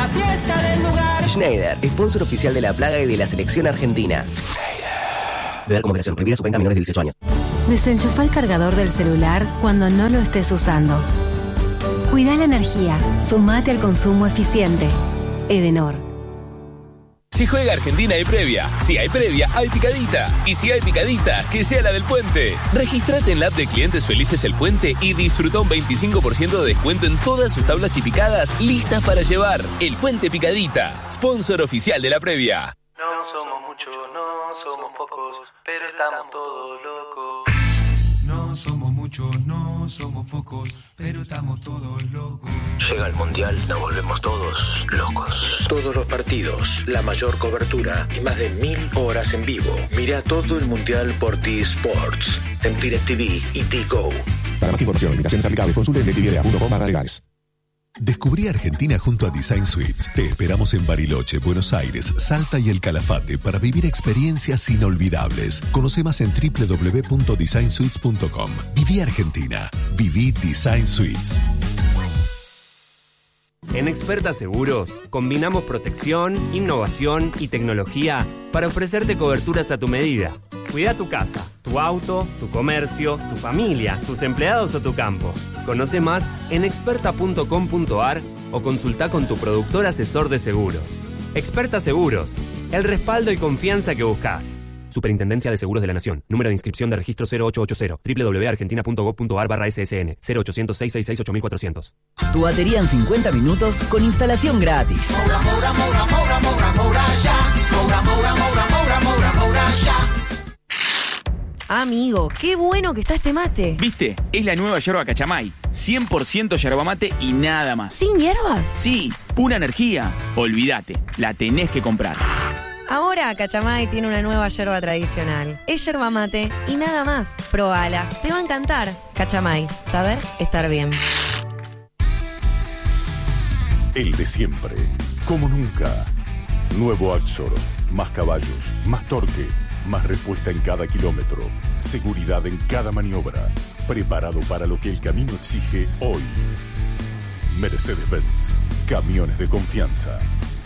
fiesta del lugar. Schneider, sponsor oficial de La Plaga y de la selección argentina. Beber como operación prohibida, supera a menores de 18 años. Desenchufa el cargador del celular cuando no lo estés usando. Cuida la energía. Sumate al consumo eficiente. Edenor. Si juega Argentina hay previa. Si hay previa, hay picadita. Y si hay picadita, que sea la del Puente. Regístrate en la app de Clientes Felices El Puente y disfruta un 25% de descuento en todas sus tablas y picadas listas para llevar. El Puente Picadita, sponsor oficial de la previa. No somos muchos, no somos pocos, pero estamos todos locos. No somos muchos, no somos pocos, pero estamos todos locos. Llega el Mundial, nos volvemos todos locos. Todos los partidos, la mayor cobertura y más de 1000 horas en vivo. Mira todo el Mundial por T-Sports, en DirecTV y T-Go. Para más información, limitaciones aplicables, consulte en DirecTV.com/legales. Descubrí Argentina junto a Design Suites. Te esperamos en Bariloche, Buenos Aires, Salta y El Calafate para vivir experiencias inolvidables. Conoce más en www.designsuites.com. Viví Argentina. Viví Design Suites. En Experta Seguros, combinamos protección, innovación y tecnología para ofrecerte coberturas a tu medida. Cuida tu casa, tu auto, tu comercio, tu familia, tus empleados o tu campo. Conoce más en experta.com.ar o consulta con tu productor asesor de seguros. Experta Seguros, el respaldo y confianza que buscas. Superintendencia de Seguros de la Nación. Número de inscripción de registro 0880. www.argentina.gov.ar/ssn 0800-666-8400. Tu batería en 50 minutos con instalación gratis. Amigo, qué bueno que está este mate. ¿Viste? Es la nueva yerba Cachamay. 100% yerba mate y nada más. ¿Sin hierbas? Sí, pura energía. Olvídate, la tenés que comprar. Ahora Cachamay tiene una nueva yerba tradicional. Es yerba mate y nada más. Probala, te va a encantar. Cachamay, saber estar bien. El de siempre, como nunca. Nuevo Axor, más caballos, más torque, más respuesta en cada kilómetro, seguridad en cada maniobra, preparado para lo que el camino exige hoy. Mercedes-Benz, camiones de confianza.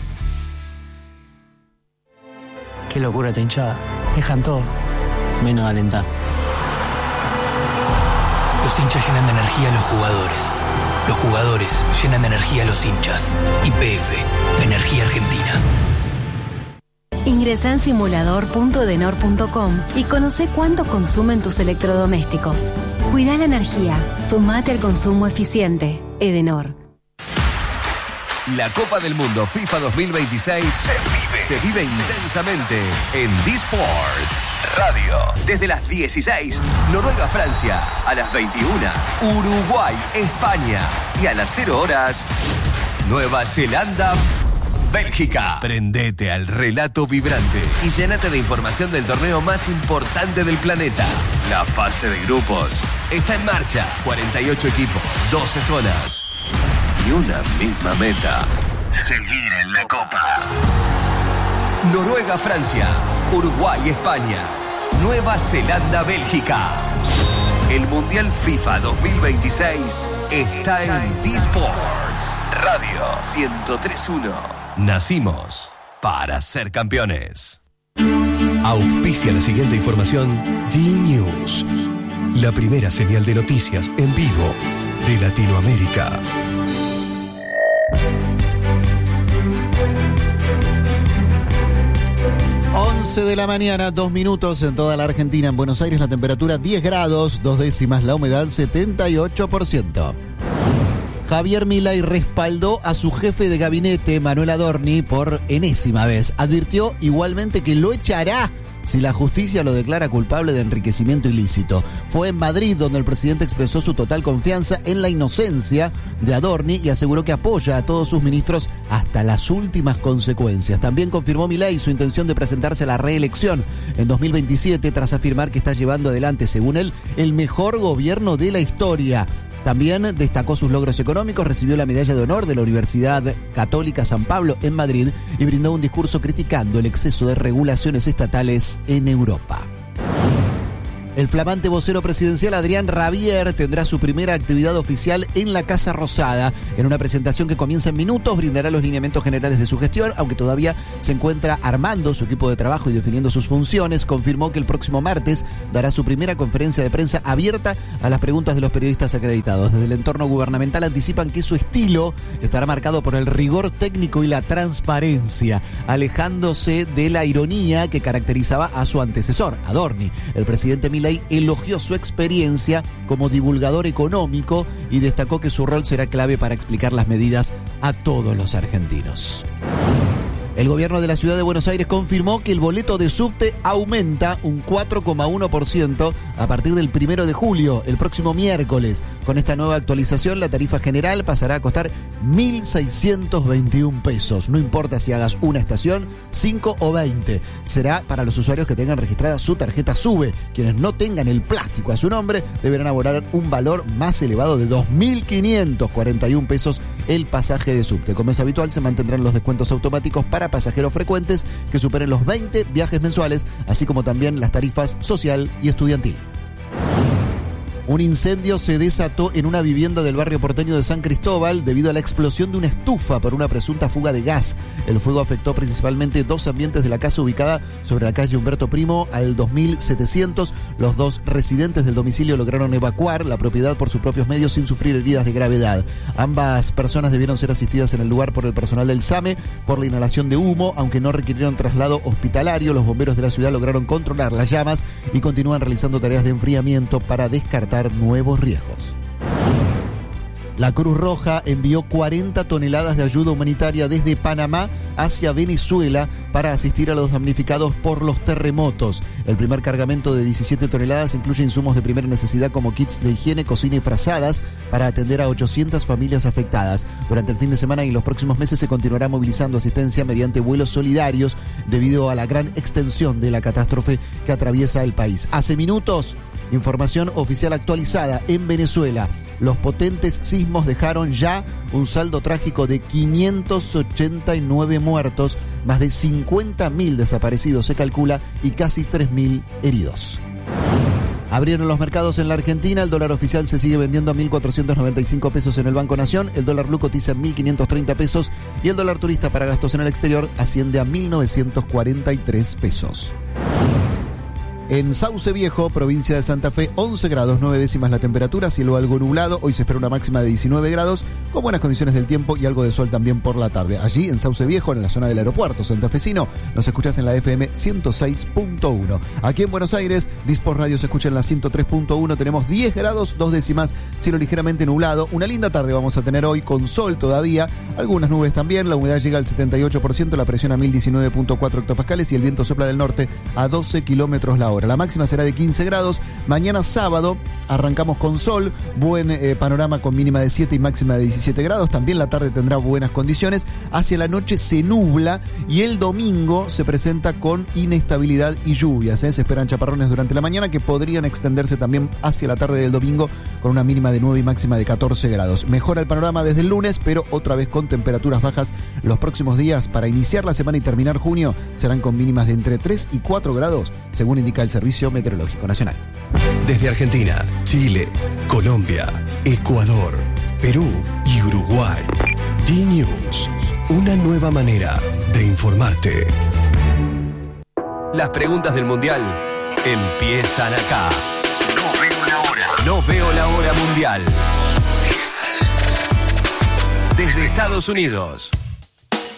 Qué locura esta hinchada. Dejan todo, menos alentar. Los hinchas llenan de energía a los jugadores. Los jugadores llenan de energía a los hinchas. YPF, Energía Argentina. Ingresa en simulador.edenor.com y conoce cuánto consumen tus electrodomésticos. Cuida la energía. Sumate al consumo eficiente. Edenor. La Copa del Mundo FIFA 2026 se vive intensamente en D-Sports Radio. Desde las 16, Noruega-Francia. A las 21, Uruguay-España. Y a las 0 horas, Nueva Zelanda-Bélgica. Prendete al relato vibrante y llénate de información del torneo más importante del planeta. La fase de grupos está en marcha. 48 equipos, 12 zonas y una misma meta: seguir en la Copa. Noruega-Francia, Uruguay-España, Nueva Zelanda-Bélgica. El Mundial FIFA 2026 está en D-Sports Radio 103.1. Nacimos para ser campeones. Auspicia la siguiente información D-News, la primera señal de noticias en vivo de Latinoamérica. 11 de la mañana, 2 minutos en toda la Argentina. En Buenos Aires la temperatura 10 grados, 2 décimas, la humedad 78%. Javier Milei respaldó a su jefe de gabinete, Manuel Adorni, por enésima vez. Advirtió igualmente que lo echará si la justicia lo declara culpable de enriquecimiento ilícito. Fue en Madrid donde el presidente expresó su total confianza en la inocencia de Adorni y aseguró que apoya a todos sus ministros hasta las últimas consecuencias. También confirmó Milei su intención de presentarse a la reelección en 2027 tras afirmar que está llevando adelante, según él, el mejor gobierno de la historia. También destacó sus logros económicos, recibió la medalla de honor de la Universidad Católica San Pablo en Madrid y brindó un discurso criticando el exceso de regulaciones estatales en Europa. El flamante vocero presidencial Adrián Rabier tendrá su primera actividad oficial en la Casa Rosada. En una presentación que comienza en minutos, brindará los lineamientos generales de su gestión, aunque todavía se encuentra armando su equipo de trabajo y definiendo sus funciones. Confirmó que el próximo martes dará su primera conferencia de prensa abierta a las preguntas de los periodistas acreditados. Desde el entorno gubernamental anticipan que su estilo estará marcado por el rigor técnico y la transparencia, alejándose de la ironía que caracterizaba a su antecesor, Adorni. El presidente Milei elogió su experiencia como divulgador económico y destacó que su rol será clave para explicar las medidas a todos los argentinos. El gobierno de la ciudad de Buenos Aires confirmó que el boleto de subte aumenta un 4,1% a partir del 1 de julio, el próximo miércoles. Con esta nueva actualización, la tarifa general pasará a costar 1.621 pesos. No importa si hagas una estación, 5 o 20. Será para los usuarios que tengan registrada su tarjeta SUBE. Quienes no tengan el plástico a su nombre deberán abonar un valor más elevado de 2.541 pesos el pasaje de subte. Como es habitual, se mantendrán los descuentos automáticos para pasajeros frecuentes que superen los 20 viajes mensuales, así como también las tarifas social y estudiantil. Un incendio se desató en una vivienda del barrio porteño de San Cristóbal debido a la explosión de una estufa por una presunta fuga de gas. El fuego afectó principalmente dos ambientes de la casa ubicada sobre la calle Humberto Primo al 2700. Los dos residentes del domicilio lograron evacuar la propiedad por sus propios medios sin sufrir heridas de gravedad. Ambas personas debieron ser asistidas en el lugar por el personal del SAME por la inhalación de humo, aunque no requirieron traslado hospitalario. Los bomberos de la ciudad lograron controlar las llamas y continúan realizando tareas de enfriamiento para descartar nuevos riesgos. La Cruz Roja envió 40 toneladas de ayuda humanitaria desde Panamá hacia Venezuela para asistir a los damnificados por los terremotos. El primer cargamento de 17 toneladas incluye insumos de primera necesidad como kits de higiene, cocina y frazadas para atender a 800 familias afectadas. Durante el fin de semana y los próximos meses se continuará movilizando asistencia mediante vuelos solidarios debido a la gran extensión de la catástrofe que atraviesa el país. Hace minutos, información oficial actualizada en Venezuela. Los potentes sismos dejaron ya un saldo trágico de 589 muertos, más de 50.000 desaparecidos se calcula y casi 3.000 heridos. Abrieron los mercados en la Argentina, el dólar oficial se sigue vendiendo a 1.495 pesos en el Banco Nación, el dólar blue cotiza en 1.530 pesos y el dólar turista para gastos en el exterior asciende a 1.943 pesos. En Sauce Viejo, provincia de Santa Fe, 11 grados 9 décimas la temperatura, cielo algo nublado. Hoy se espera una máxima de 19 grados, con buenas condiciones del tiempo y algo de sol también por la tarde. Allí, en Sauce Viejo, en la zona del aeropuerto santafesino, nos escuchás en la FM 106.1. Aquí en Buenos Aires, Dispos Radio se escucha en la 103.1. Tenemos 10 grados 2 décimas, cielo ligeramente nublado. Una linda tarde vamos a tener hoy, con sol todavía, algunas nubes también. La humedad llega al 78%, la presión a 1019.4 hectopascales y el viento sopla del norte a 12 kilómetros la hora. La máxima será de 15 grados. Mañana sábado arrancamos con sol, buen panorama con mínima de 7 y máxima de 17 grados. También la tarde tendrá buenas condiciones. Hacia la noche se nubla y el domingo se presenta con inestabilidad y lluvias. Se esperan chaparrones durante la mañana que podrían extenderse también hacia la tarde del domingo con una mínima de 9 y máxima de 14 grados. Mejora el panorama desde el lunes, pero otra vez con temperaturas bajas. Los próximos días para iniciar la semana y terminar junio serán con mínimas de entre 3 y 4 grados, según indica el Servicio Meteorológico Nacional. Desde Argentina, Chile, Colombia, Ecuador, Perú y Uruguay. D-News, una nueva manera de informarte. Las preguntas del Mundial empiezan acá. No veo la hora. No veo la hora mundial. Desde Estados Unidos.